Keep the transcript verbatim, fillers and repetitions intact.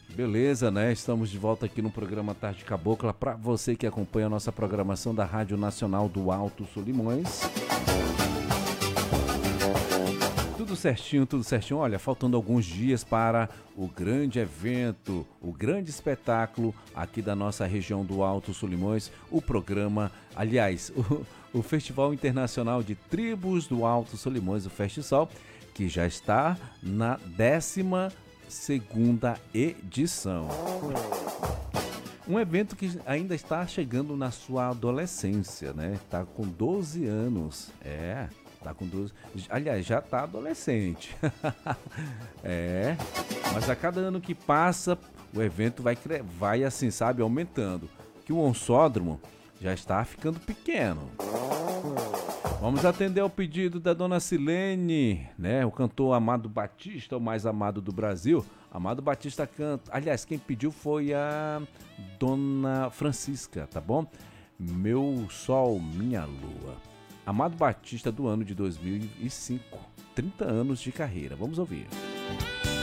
Beleza, né? Estamos de volta aqui no programa Tarde Cabocla. Para você que acompanha a nossa programação da Rádio Nacional do Alto Solimões. Tudo certinho, tudo certinho. Olha, faltando alguns dias para o grande evento, o grande espetáculo aqui da nossa região do Alto Solimões, o programa, aliás, o, o Festival Internacional de Tribos do Alto Solimões, o FestiSol, que já está na décima segunda edição. Um evento que ainda está chegando na sua adolescência, né? Tá com doze anos. É, tá com doze. Aliás, já tá adolescente. É, mas a cada ano que passa, o evento vai, vai assim, sabe, aumentando. Que o Onsódromo já está ficando pequeno. Vamos atender ao pedido da dona Silene, né? O cantor Amado Batista, o mais amado do Brasil. Amado Batista canta. Aliás, quem pediu foi a dona Francisca, tá bom? Meu Sol, Minha Lua. Amado Batista do ano de dois mil e cinco. trinta anos de carreira. Vamos ouvir.